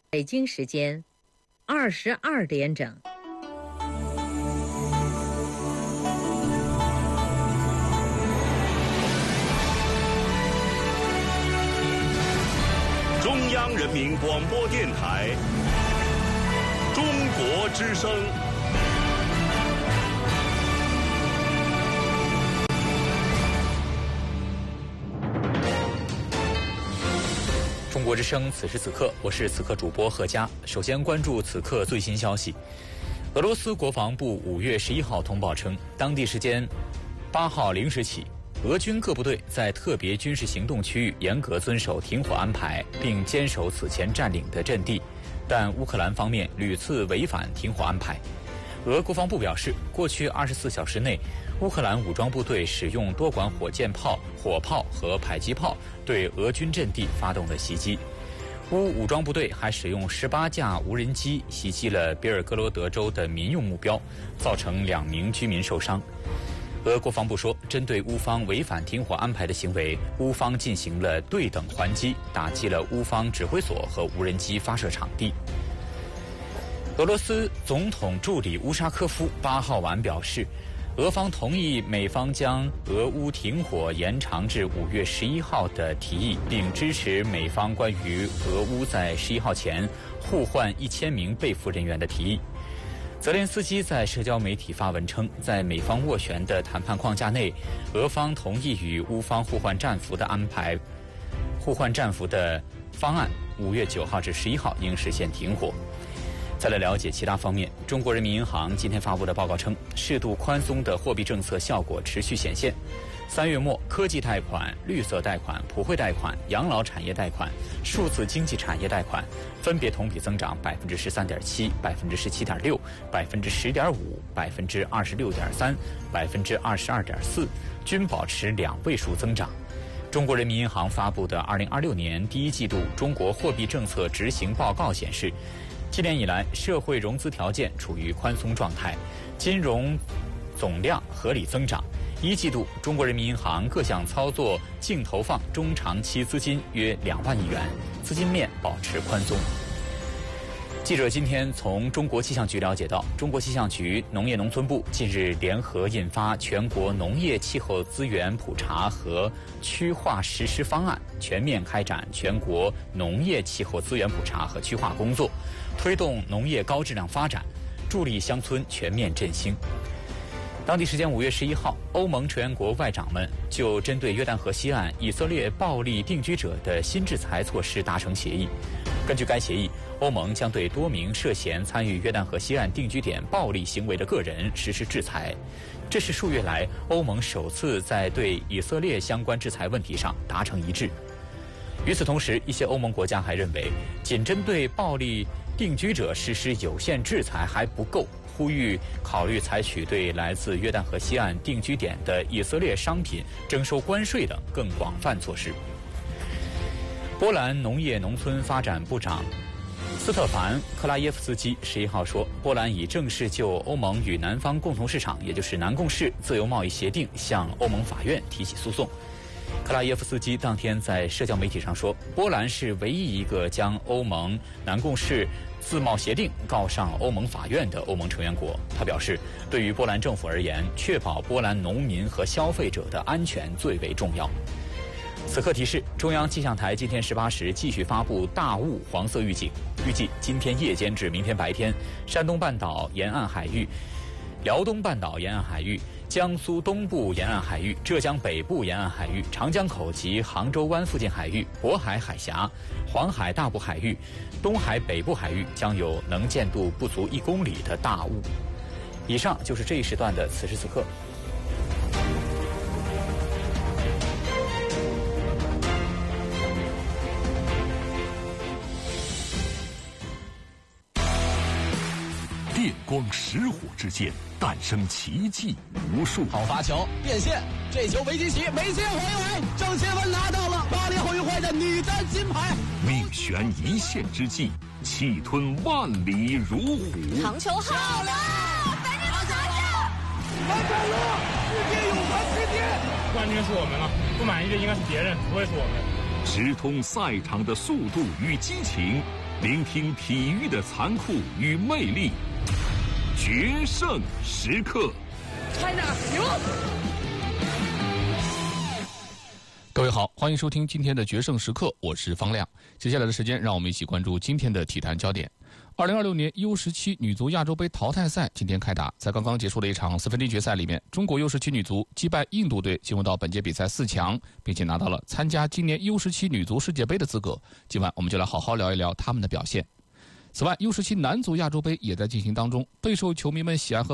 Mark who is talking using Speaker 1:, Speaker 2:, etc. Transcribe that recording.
Speaker 1: 北京时间22点整。
Speaker 2: 中央人民广播电台中国之声。
Speaker 3: 中国之声，此时此刻，我是此刻主播贺佳。首先关注此刻最新消息。俄罗斯国防部5月11号通报称，当地时间8号0时起，俄军各部队在特别军事行动区域严格遵守停火安排，并坚守此前占领的阵地，但乌克兰方面屡次违反停火安排。俄国防部表示，过去24小时内，乌克兰武装部队使用多管火箭炮、火炮和迫击炮对俄军阵地发动了袭击。乌武装部队还使用18架无人机袭击了别尔哥罗德州的民用目标，造成2名居民受伤。俄国防部说，针对乌方违反停火安排的行为，乌方进行了对等还击，打击了乌方指挥所和无人机发射场地。俄罗斯总统助理乌沙科夫8号晚表示，俄方同意美方将俄乌停火延长至5月11号的提议，并支持美方关于俄乌在11号前互换1000名被俘人员的提议。泽连斯基在社交媒体发文称，在美方斡旋的谈判框架内，俄方同意与乌方互换战俘的方案5月9号至11号应实现停火。再来了解其他方面，中国人民银行今天发布的报告称，适度宽松的货币政策效果持续显现。3月末，科技贷款、绿色贷款、普惠贷款、养老产业贷款、数字经济产业贷款分别同比增长13.7%、17.6%、10.5%、26.3%、22.4%，均保持2位数增长。中国人民银行发布的2026年第1季度中国货币政策执行报告显示，今年以来，社会融资条件处于宽松状态，金融总量合理增长。1季度，中国人民银行各项操作净投放中长期资金约2万亿元，资金面保持宽松。记者今天从中国气象局了解到，中国气象局农业农村部近日联合印发全国农业气候资源普查和区划实施方案，全面开展全国农业气候资源普查和区划工作，推动农业高质量发展，助力乡村全面振兴。当地时间5月11号，欧盟成员国外长们就针对约旦河西岸以色列暴力定居者的新制裁措施达成协议。根据该协议，欧盟将对多名涉嫌参与约旦河西岸定居点暴力行为的个人实施制裁。这是数月来欧盟首次在对以色列相关制裁问题上达成一致。与此同时，一些欧盟国家还认为，仅针对暴力定居者实施有限制裁还不够，呼吁考虑采取对来自约旦河西岸定居点的以色列商品征收关税等更广泛措施。波兰农业农村发展部长斯特凡·克拉耶夫斯基11号说，波兰已正式就欧盟与南方共同市场，也就是南共识自由贸易协定向欧盟法院提起诉讼。克拉耶夫斯基当天在社交媒体上说，波兰是唯一一个将欧盟南共识自贸协定告上欧盟法院的欧盟成员国。他表示，对于波兰政府而言，确保波兰农民和消费者的安全最为重要。此刻提示，中央气象台今天18时继续发布大雾黄色预警，预计今天夜间至明天白天，山东半岛沿岸海域、辽东半岛沿岸海域、江苏东部沿岸海域、浙江北部沿岸海域、长江口及杭州湾附近海域、渤海海峡、黄海大部海域、东海北部海域将有能见度不足1公里的大雾。以上就是这一时段的此时此刻。
Speaker 2: 电光石火之间诞生奇迹无数。
Speaker 4: 好发球变线，这球维基奇没接回来，郑钦文拿到了巴黎奥运会的女单金牌。
Speaker 2: 命悬一线之际，气吞万里如虎。
Speaker 5: 长球好了，赶紧拿下！
Speaker 4: 完成了，世界泳坛之巅。
Speaker 6: 冠军是我们了，不满意的应该是别人，不会是我们。
Speaker 2: 直通赛场的速度与激情，聆听体育的残酷与魅力。决胜时刻。
Speaker 4: China 牛！
Speaker 6: 各位好，欢迎收听今天的决胜时刻，我是方亮。接下来的时间，让我们一起关注今天的体坛焦点。2026年 U17 女足亚洲杯淘汰赛今天开打，在刚刚结束的一场4分之一决赛里面，中国 U17 女足击败印度队，进入到本届比赛4强，并且拿到了参加今年 U17 女足世界杯的资格。今晚我们就来好好聊一聊他们的表现。此外 ，U17 男足亚洲杯也在进行当中，备受球迷们喜爱和